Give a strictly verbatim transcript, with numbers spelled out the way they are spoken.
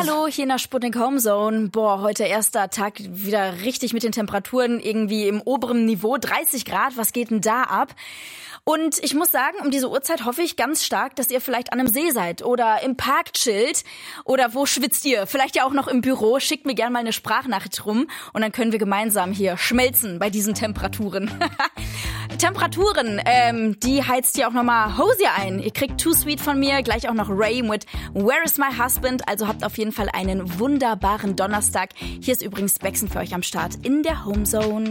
Hallo, hier in der Sputnik Homezone. Boah, heute erster Tag wieder richtig mit den Temperaturen irgendwie im oberen Niveau. dreißig Grad, was geht denn da ab? Und ich muss sagen, um diese Uhrzeit hoffe ich ganz stark, dass ihr vielleicht an einem See seid oder im Park chillt. Oder wo schwitzt ihr? Vielleicht ja auch noch im Büro. Schickt mir gerne mal eine Sprachnachricht rum und dann können wir gemeinsam hier schmelzen bei diesen Temperaturen. Temperaturen, ähm, die heizt ihr auch nochmal Hosier ein. Ihr kriegt Too Sweet von mir, gleich auch noch Ray mit Where is my husband? Also habt auf jeden Fall einen wunderbaren Donnerstag. Hier ist übrigens Baxen für euch am Start in der Homezone.